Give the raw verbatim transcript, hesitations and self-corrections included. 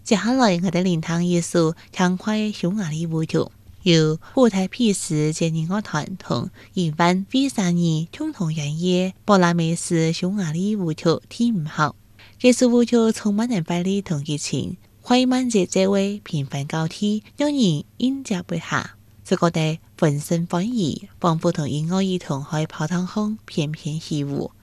接下來我哋聆聽一首輕快嘅匈牙利舞曲，由胡太皮斯接應樂團同一班非三人共同演繹布拉梅斯匈牙利舞曲第五號。這首舞曲充滿了活力同激情，快慢節奏嘅頻繁交替，讓人應接不暇，就覺得渾身歡愉，仿佛同音樂一同喺跑堂上翩翩起舞。